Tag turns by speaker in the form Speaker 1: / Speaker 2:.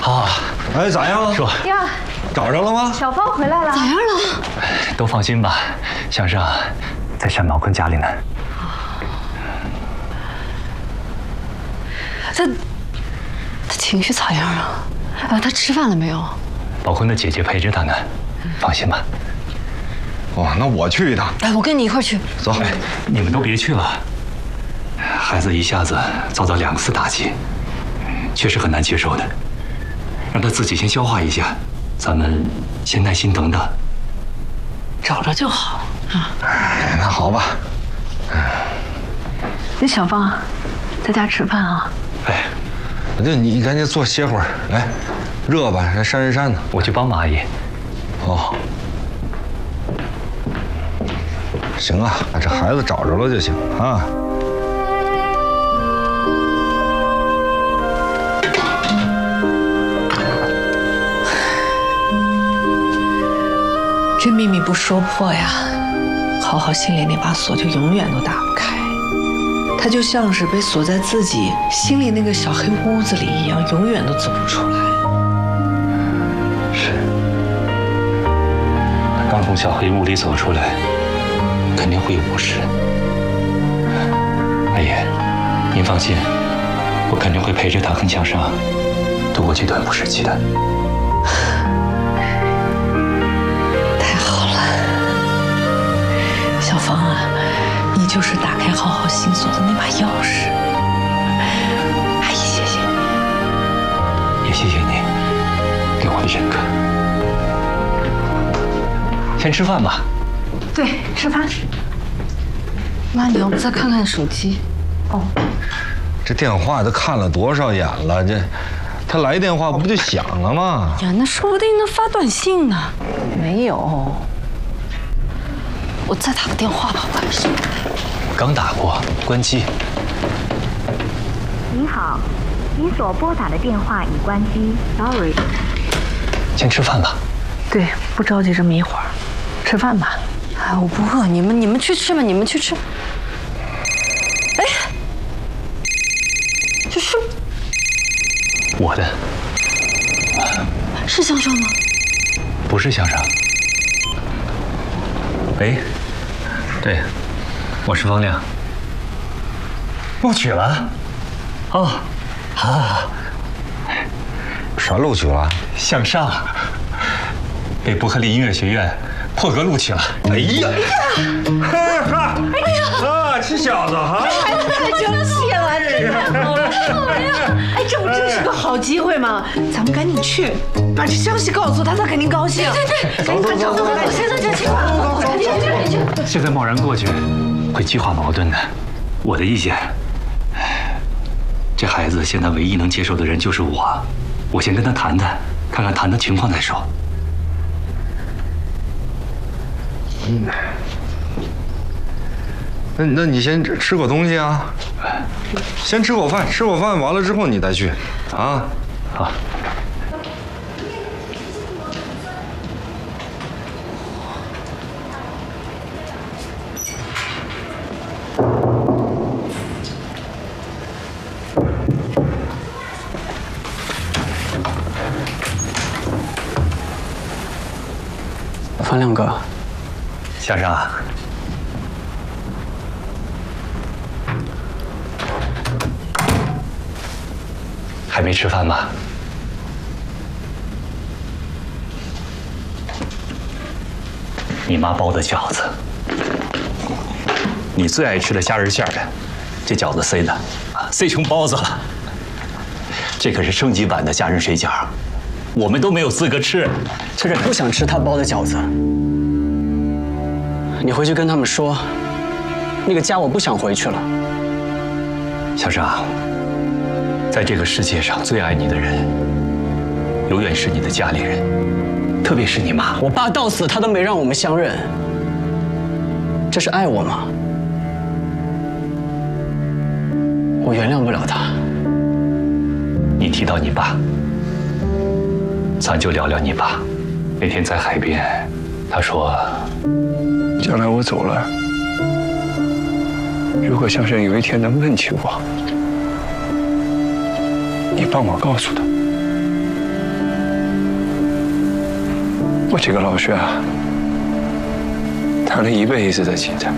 Speaker 1: 啊，
Speaker 2: 哎，咋样？
Speaker 1: 说
Speaker 3: 呀，
Speaker 2: 找着了吗？
Speaker 3: 小芳回来了。
Speaker 4: 咋样了？
Speaker 1: 都放心吧，向上在单茂坤家里呢。
Speaker 4: 他情绪咋样啊？他吃饭了没有？
Speaker 1: 宝坤的姐姐陪着他呢，放心吧。
Speaker 2: 哦，那我去一趟。
Speaker 4: 哎，我跟你一块儿去。
Speaker 2: 走。
Speaker 1: 你们都别去了，孩子一下子遭到2次打击，确实很难接受的。让他自己先消化一下，咱们先耐心等等。
Speaker 4: 找着就好啊。
Speaker 2: 哎，那好吧。
Speaker 4: 那小芳，在家吃饭啊。
Speaker 1: 哎，
Speaker 2: 就你赶紧坐歇会儿，来，热吧，还扇呢。
Speaker 1: 我去帮马阿姨。
Speaker 2: 哦。行啊，把这孩子找着了就行啊。
Speaker 4: 这秘密不说破呀，浩浩心里那把锁就永远都打不开。他就像是被锁在自己心里那个小黑屋子里一样，永远都走不出来。
Speaker 1: 是，刚从小黑屋里走出来，肯定会有不适。阿姨，您放心，我肯定会陪着他跟向上度过这段不时期的。
Speaker 4: 太好了，小芳啊，你就是打开浩浩心锁的那把钥匙。阿姨，谢谢你，
Speaker 1: 也谢谢你对我的认可。先吃饭吧。
Speaker 3: 对，吃饭。
Speaker 4: 妈，你要不再看看手机？
Speaker 3: 哦，
Speaker 2: 这电话都看了多少眼了？这，他来电话不就响了吗？
Speaker 4: 呀，那说不定能发短信呢。没有，我再打个电话吧，晚上。
Speaker 1: 刚打过，关机。
Speaker 5: 你好，你所拨打的电话已关机 ，sorry。
Speaker 1: 先吃饭吧。
Speaker 4: 对，不着急这么一会儿，吃饭吧。哎，我不饿，你们去吃吧，你们去吃。哎，这是
Speaker 1: 我的，
Speaker 4: 是向上吗？
Speaker 1: 不是向上。喂，对，我是方亮。录取了？哦，啊，
Speaker 2: 啥录取了？
Speaker 1: 向上被伯克利音乐学院破格录取了。
Speaker 2: 哎呀！啊！这小子哈！
Speaker 4: 孩子太争气了，真的好了。哎，这不真是个好机会吗？咱们赶紧去，把这消息告诉他，他肯定高兴。对，赶紧走，现在就去吧，赶紧去。
Speaker 1: 现在贸然过去，会激化矛盾的。我的意见，这孩子现在唯一能接受的人就是我，我先跟他谈谈，看看谈的情况再说。
Speaker 2: 那你先吃口东西啊，先吃口饭，吃口饭完了之后你再去，啊。
Speaker 1: 好。
Speaker 6: 方亮哥，
Speaker 1: 向上啊，还没吃饭吗？你妈包的饺子，你最爱吃的虾仁馅的，这饺子塞的啊，塞成包子了。这可是升级版的虾仁水饺，我们都没有资格吃。
Speaker 6: 这是不想吃他包的饺子。你回去跟他们说，那个家我不想回去了。
Speaker 1: 向上，在这个世界上最爱你的人，永远是你的家里人，特别是你妈。
Speaker 6: 我爸到死他都没让我们相认，这是爱我吗？我原谅不了他。
Speaker 1: 你提到你爸，咱就聊聊你爸。那天在海边，他说，
Speaker 7: 将来我走了，如果向上有一天能问起我，你帮我告诉他， 我这个老薛啊，谈了一辈子的吉他，